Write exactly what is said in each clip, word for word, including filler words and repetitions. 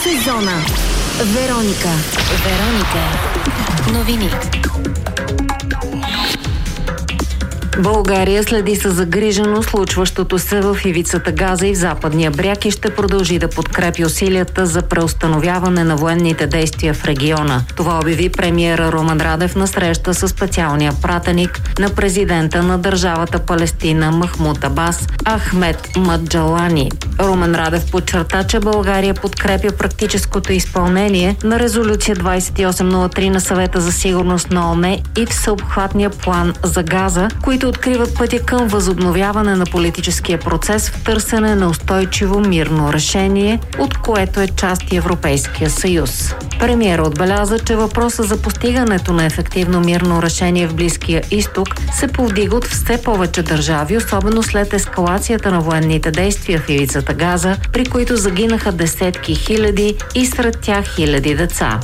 сезона. Вероника. Вероника. Новини. България следи със загриженост случващото се в ивицата Газа и в Западния бряг и ще продължи да подкрепи усилията за преустановяване на военните действия в региона. Това обяви премиера Румен Радев на среща със специалния пратеник на президента на държавата Палестина Махмуд Абас Ахмед Маджалани. Румен Радев подчерта, че България подкрепя практическото изпълнение на резолюция двайсет и осем нула три на Съвета за сигурност на ООН и всеобхватния план за Газа, които откриват пътя към възобновяване на политическия процес в търсене на устойчиво мирно решение, от което е част и Европейския съюз. Премиера отбеляза, че въпросът за постигането на ефективно мирно решение в Близкия изток се повдига от все повече държави, особено след ескалацията на военните действия в ивицата Газа, при които загинаха десетки хиляди и сред тях хиляди деца.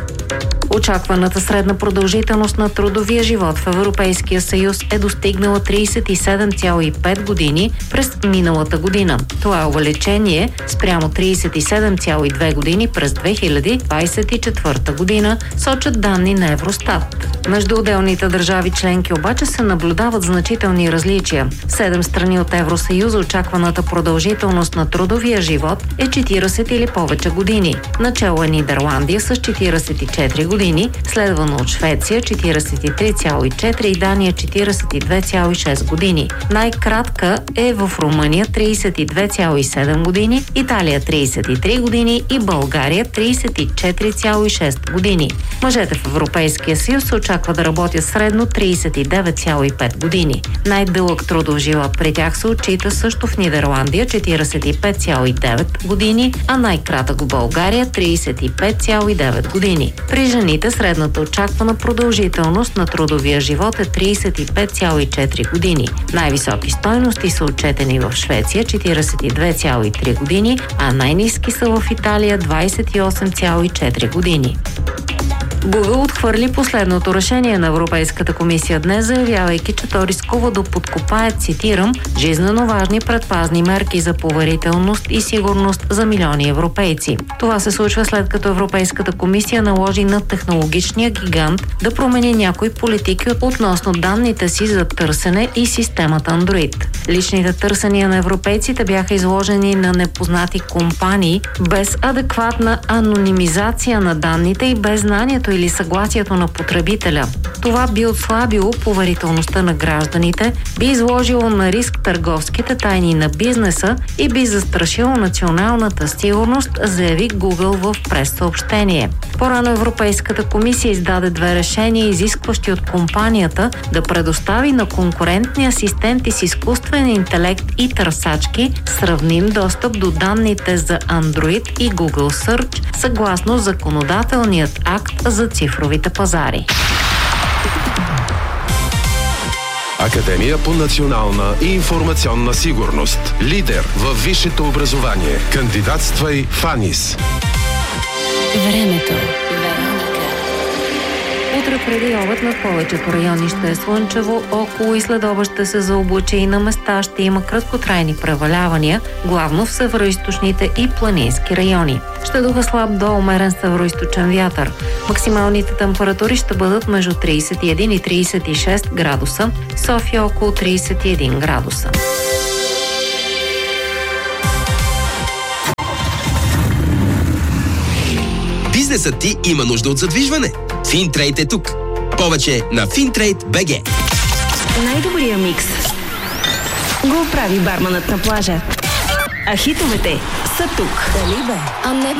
Очакваната средна продължителност на трудовия живот в Европейския съюз е достигнала трийсет и седем цяло и пет години през миналата година. Това е увеличение спрямо трийсет и седем цяло и две години през две хиляди двайсет и четвърта година, сочат данни на Евростат. Между отделните държави членки обаче се наблюдават значителни различия. В седем страни от Евросъюза очакваната продължителност на трудовия живот е четирийсет или повече години. Начало е Нидерландия с четирийсет и четири години, следвано от Швеция четирийсет и три цяло и четири и Дания четирийсет и две цяло и шест години. Най-кратка е в Румъния трийсет и две цяло и седем години, Италия трийсет и три години и България трийсет и четири цяло и шест години. Мъжете в Европейския съюз се очаква да работят средно трийсет и девет цяло и пет години. Най-дълъг трудов живот при тях се отчита също в Нидерландия четирийсет и пет цяло и девет години, а най-кратък в България трийсет и пет цяло и девет години. При жените средната очаквана продължителност на трудовия живот е трийсет и пет цяло и четири години. Най-високи стойности са отчетени в Швеция четирийсет и две цяло и три години, а най-ниски са в Италия двайсет и осем цяло и четири години. Google отхвърли последното решение на Европейската комисия днес, заявявайки, че то рискува да подкопае, цитирам, жизнено важни предпазни мерки за поверителност и сигурност за милиони европейци. Това се случва след като Европейската комисия наложи на технологичния гигант да промени някои политики относно данните си за търсене и системата Android. Личните търсения на европейците бяха изложени на непознати компании без адекватна анонимизация на данните и без знанието или съгласието на потребителя. Това би отслабило поверителността на гражданите, би изложило на риск търговските тайни на бизнеса и би застрашило националната сигурност, заяви Google в прес-съобщение. По-рано Европейската комисия издаде две решения, изискващи от компанията да предостави на конкурентни асистенти с изкуствен интелект и търсачки сравним достъп до данните за Android и Google Search, съгласно законодателният акт за цифровите пазари. Академия по национална и информационна сигурност. Лидер във висшето образование. Кандидатствай в АНИС. Времето. Утре преди обед над повечето райони ще е слънчево, около и следобед ще се заоблачи и на места ще има краткотрайни превалявания, главно в североизточните и планински райони. Ще духа слаб до умерен североизточен вятър. Максималните температури ще бъдат между трийсет и един и трийсет и шест градуса, София около трийсет и един градуса. Бизнесът ти има нужда от задвижване. Финтрейд е тук. Повече на Финтрейд точка би джи. Най-добрия микс го прави барманът на плажа. А хитовете са тук. Дали бе? А не бе.